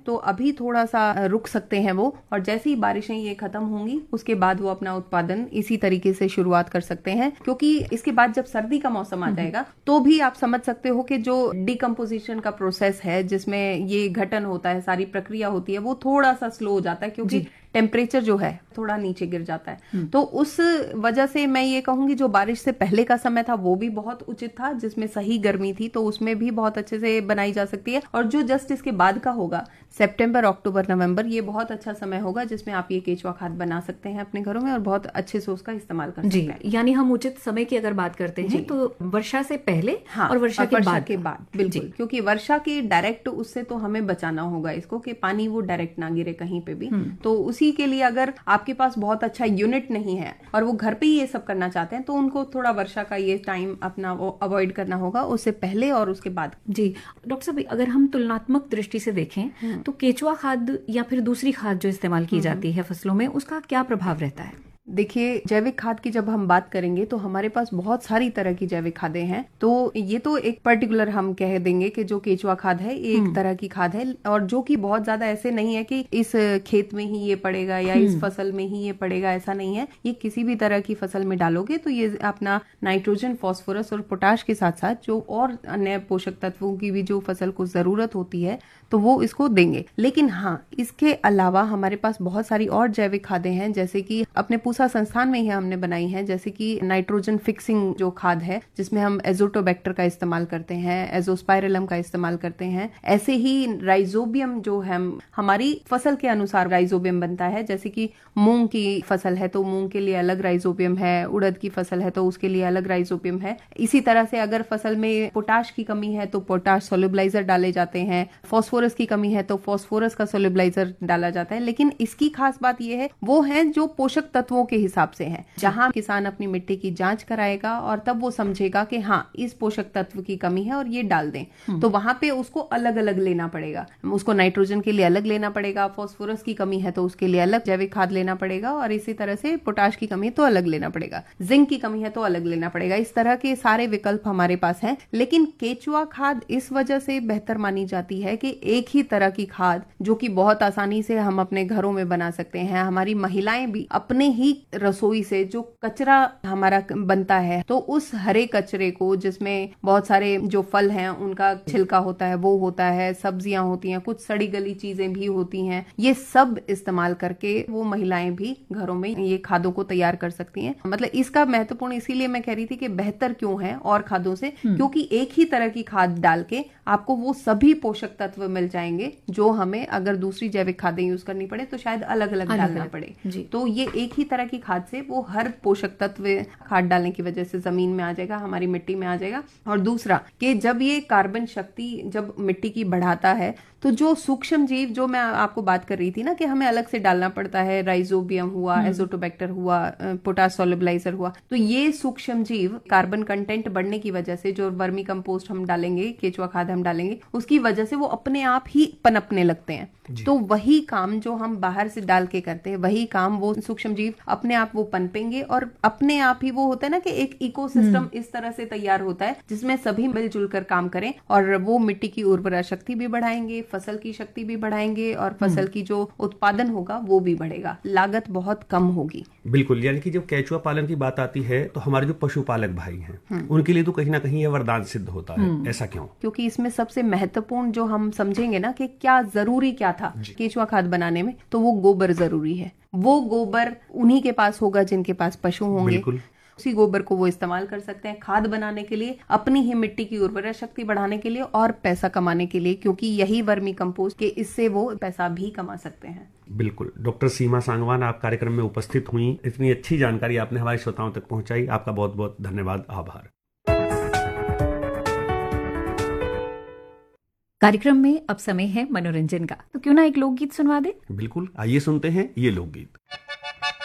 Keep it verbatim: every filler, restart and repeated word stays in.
तो अभी थोड़ा सा रुक सकते हैं वो, और जैसे ही बारिशें ये खत्म होंगी उसके बाद वो अपना उत्पादन इसी तरीके से शुरुआत कर सकते हैं। क्योंकि इसके बाद जब सर्दी का मौसम आ जाएगा तो भी आप समझ सकते हो कि जो डिकम्पोजिशन का प्रोसेस है, जिसमें ये घटन होता है, सारी प्रक्रिया होती है, वो थोड़ा सा स्लो हो जाता है क्योंकि टेम्परेचर जो है थोड़ा नीचे गिर जाता है। तो उस वजह से मैं ये कहूंगी जो बारिश से पहले का समय था वो भी बहुत उचित था, जिसमें सही गर्मी थी, तो उसमें भी बहुत अच्छे से बनाई जा सकती है। और जो जस्ट इसके बाद का होगा, सितंबर, अक्टूबर, नवंबर, ये बहुत अच्छा समय होगा जिसमें आप ये केचुआ खाद बना सकते हैं अपने घरों में और बहुत अच्छे से उसका इस्तेमाल कर सकते हैं। यानी हम उचित समय की अगर बात करते हैं तो वर्षा से पहले हाँ, और वर्षा, और के, वर्षा बाद के बाद बिल्कुल, क्योंकि वर्षा की डायरेक्ट उससे तो हमें बचाना होगा इसको कि पानी वो डायरेक्ट ना गिरे कहीं पे भी। तो उसी के लिए अगर आपके पास बहुत अच्छा यूनिट नहीं है और वो घर पे ही ये सब करना चाहते हैं तो उनको थोड़ा वर्षा का ये टाइम अपना वो अवॉइड करना होगा, उससे पहले और उसके बाद। जी डॉक्टर साहब, अगर हम तुलनात्मक दृष्टि से देखें तो केचुआ खाद या फिर दूसरी खाद जो इस्तेमाल की जाती है फसलों में, उसका क्या प्रभाव रहता है? देखिए, जैविक खाद की जब हम बात करेंगे तो हमारे पास बहुत सारी तरह की जैविक खादें हैं। तो ये तो एक पर्टिकुलर हम कह देंगे कि जो केचुआ खाद है ये एक तरह की खाद है, और जो कि बहुत ज्यादा ऐसे नहीं है कि इस खेत में ही ये पड़ेगा या इस फसल में ही ये पड़ेगा, ऐसा नहीं है। ये किसी भी तरह की फसल में डालोगे तो ये अपना नाइट्रोजन, फास्फोरस और पोटाश के साथ साथ जो और अन्य पोषक तत्वों की भी जो फसल को जरूरत होती है तो वो इसको देंगे। लेकिन हाँ, इसके अलावा हमारे पास बहुत सारी और जैविक खादें हैं, जैसे कि अपने पूसा संस्थान में ही हमने बनाई है, जैसे कि नाइट्रोजन फिक्सिंग जो खाद है जिसमें हम एजोटोबैक्टर का इस्तेमाल करते हैं, एजोस्पाइरलम का इस्तेमाल करते हैं। ऐसे ही राइजोबियम जो है, हमारी फसल के अनुसार राइजोबियम बनता है। जैसे कि मूंग की फसल है तो मूंग के लिए अलग राइजोबियम है, उड़द की फसल है तो उसके लिए अलग राइजोबियम है। इसी तरह से अगर फसल में पोटाश की कमी है तो पोटाश सोल्यूबलाइजर डाले जाते हैं, फास्फोरस की कमी है तो फास्फोरस का सोल्यूबलाइजर डाला जाता है। लेकिन इसकी खास बात यह है वो है जो पोषक तत्वों के हिसाब से है, जहां किसान अपनी मिट्टी की जांच कराएगा और तब वो समझेगा कि हाँ इस पोषक तत्व की कमी है और ये डाल दें, तो वहां पे उसको अलग अलग लेना पड़ेगा। उसको नाइट्रोजन के लिए अलग लेना पड़ेगा, फास्फोरस की कमी है तो उसके लिए अलग जैविक खाद लेना पड़ेगा, और इसी तरह से पोटाश की कमी है तो अलग लेना पड़ेगा, जिंक की कमी है तो अलग लेना पड़ेगा। इस तरह के सारे विकल्प हमारे पास हैं। लेकिन केचुआ खाद इस वजह से बेहतर मानी जाती है कि एक ही तरह की खाद जो कि बहुत आसानी से हम अपने घरों में बना सकते हैं। हमारी महिलाएं भी अपने ही रसोई से जो कचरा हमारा बनता है तो उस हरे कचरे को, जिसमें बहुत सारे जो फल हैं उनका छिलका होता है, वो होता है, सब्जियां होती हैं, कुछ सड़ी गली चीजें भी होती हैं, ये सब इस्तेमाल करके वो महिलाएं भी घरों में ये खादों को तैयार कर सकती हैं। मतलब इसका महत्वपूर्ण इसीलिए मैं कह रही थी कि बेहतर क्यों है और खादों से, क्योंकि एक ही तरह की खाद डाल के आपको वो सभी पोषक तत्व मिल जाएंगे जो हमें अगर दूसरी जैविक खादें यूज करनी पड़े तो शायद अलग अलग डालना पड़े। तो ये एक ही तरह की खाद से वो हर पोषक तत्व खाद डालने की वजह से जमीन में आ जाएगा, हमारी मिट्टी में आ जाएगा। और दूसरा कि जब ये कार्बन शक्ति जब मिट्टी की बढ़ाता है तो जो सूक्ष्म जीव, जो मैं आपको बात कर रही थी ना कि हमें अलग से डालना पड़ता है, राइजोबियम हुआ, एजोटोबैक्टर हुआ, पोटाश सोल्यूबलाइजर हुआ, तो ये सूक्ष्म जीव कार्बन कंटेंट बढ़ने की वजह से जो वर्मी कंपोस्ट हम डालेंगे, केचुआ खाद हम डालेंगे, उसकी वजह से वो अपने आप ही पनपने लगते हैं। तो वही काम जो हम बाहर से डाल के करते हैं, वही काम वो सूक्ष्म जीव अपने आप वो पनपेंगे और अपने आप ही वो होता है ना कि एक इकोसिस्टम इस तरह से तैयार होता है जिसमें सभी मिलजुल कर काम करें, और वो मिट्टी की उर्वरा शक्ति भी बढ़ाएंगे, फसल की शक्ति भी बढ़ाएंगे, और फसल की जो उत्पादन होगा वो भी बढ़ेगा, लागत बहुत कम होगी। बिल्कुल, यानी कि जब केचुआ पालन की बात आती है तो हमारे जो पशुपालक भाई हैं उनके लिए तो कहीं ना कहीं ये वरदान सिद्ध होता है। ऐसा क्यों? क्योंकि इसमें सबसे महत्वपूर्ण जो हम समझेंगे ना कि क्या जरूरी क्या था केचुआ खाद बनाने में, तो वो गोबर जरूरी है। वो गोबर उन्हीं के पास होगा जिनके पास पशु होंगे। उसी गोबर को वो इस्तेमाल कर सकते हैं खाद बनाने के लिए, अपनी ही मिट्टी की उर्वरा शक्ति बढ़ाने के लिए और पैसा कमाने के लिए, क्योंकि यही वर्मी कंपोस्ट के इससे वो पैसा भी कमा सकते हैं। बिल्कुल। डॉक्टर सीमा सांगवान, आप कार्यक्रम में उपस्थित हुई, इतनी अच्छी जानकारी आपने हमारे श्रोताओं तक पहुंचाई, आपका बहुत बहुत धन्यवाद, आभार। कार्यक्रम में अब समय है मनोरंजन का, तो क्यों ना एक लोकगीत सुनवा दे। बिल्कुल, आइए सुनते हैं ये लोकगीत।